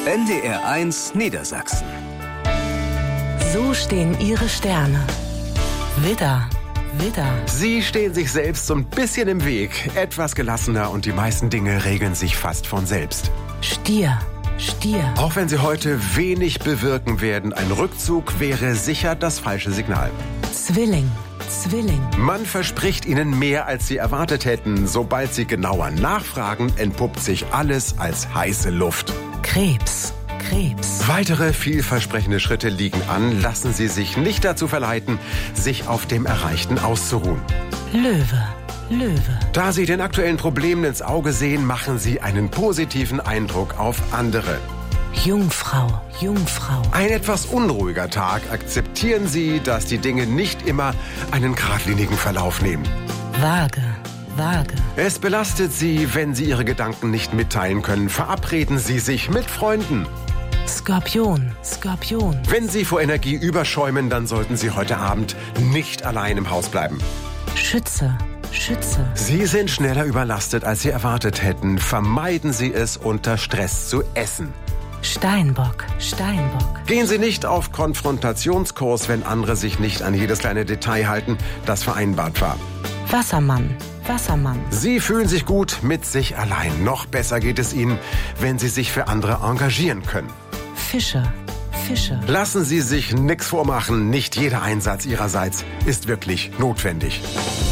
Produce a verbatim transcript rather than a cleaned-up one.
N D R eins Niedersachsen. So stehen Ihre Sterne. Widder, Widder. Sie stehen sich selbst so ein bisschen im Weg. Etwas gelassener und die meisten Dinge regeln sich fast von selbst. Stier, Stier. Auch wenn Sie heute wenig bewirken werden, ein Rückzug wäre sicher das falsche Signal. Zwilling, Zwilling. Man verspricht Ihnen mehr, als Sie erwartet hätten. Sobald Sie genauer nachfragen, entpuppt sich alles als heiße Luft. Krebs, Krebs. Weitere vielversprechende Schritte liegen an. Lassen Sie sich nicht dazu verleiten, sich auf dem Erreichten auszuruhen. Löwe, Löwe. Da Sie den aktuellen Problemen ins Auge sehen, machen Sie einen positiven Eindruck auf andere. Jungfrau, Jungfrau. Ein etwas unruhiger Tag. Akzeptieren Sie, dass die Dinge nicht immer einen geradlinigen Verlauf nehmen. Waage, Waage. Es belastet Sie, wenn Sie Ihre Gedanken nicht mitteilen können. Verabreden Sie sich mit Freunden. Skorpion, Skorpion. Wenn Sie vor Energie überschäumen, dann sollten Sie heute Abend nicht allein im Haus bleiben. Schütze, Schütze. Sie sind schneller überlastet, als Sie erwartet hätten. Vermeiden Sie es, unter Stress zu essen. Steinbock, Steinbock. Gehen Sie nicht auf Konfrontationskurs, wenn andere sich nicht an jedes kleine Detail halten, das vereinbart war. Wassermann, Wassermann. Sie fühlen sich gut mit sich allein. Noch besser geht es Ihnen, wenn Sie sich für andere engagieren können. Fische, Fische. Lassen Sie sich nichts vormachen. Nicht jeder Einsatz Ihrerseits ist wirklich notwendig.